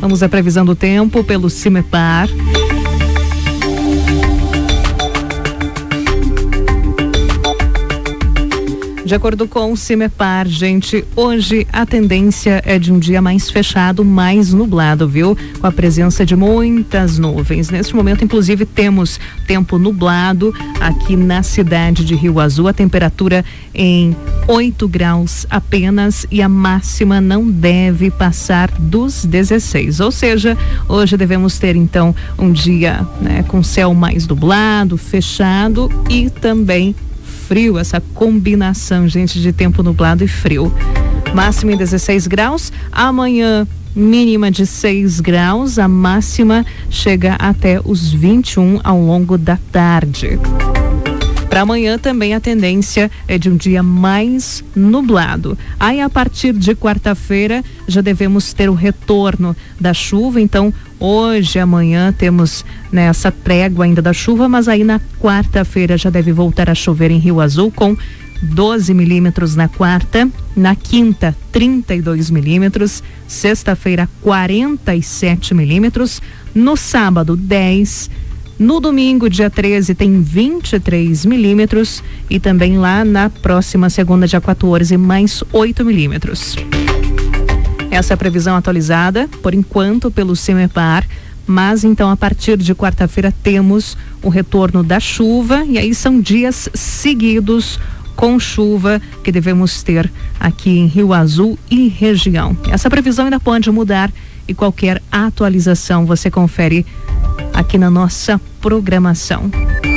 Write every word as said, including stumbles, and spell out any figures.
Vamos à previsão do tempo pelo CIMEPAR. De acordo com o CIMEPAR, gente, hoje a tendência é de um dia mais fechado, mais nublado, viu? Com a presença de muitas nuvens. Neste momento, inclusive, temos tempo nublado aqui na cidade de Rio Azul. A temperatura em oito graus apenas e a máxima não deve passar dos dezesseis. Ou seja, hoje devemos ter, então, um dia, né, com céu mais nublado, fechado e também frio, essa combinação, gente, de tempo nublado e frio. Máxima em dezesseis graus, amanhã mínima de seis graus, a máxima chega até os vinte e um ao longo da tarde. Para amanhã também a tendência é de um dia mais nublado. Aí a partir de quarta-feira já devemos ter o retorno da chuva, então hoje e amanhã temos, né, essa trégua ainda da chuva, mas aí na quarta-feira já deve voltar a chover em Rio Azul com doze milímetros na quarta, na quinta trinta e dois milímetros, sexta-feira quarenta e sete milímetros, no sábado dez, no domingo, dia treze, tem vinte e três milímetros e também lá na próxima segunda, dia quatorze, mais oito milímetros. Essa é a previsão atualizada, por enquanto, pelo CIMEPAR, mas então a partir de quarta-feira temos o retorno da chuva e aí são dias seguidos com chuva que devemos ter aqui em Rio Azul e região. Essa previsão ainda pode mudar e qualquer atualização você confere aqui na nossa programação.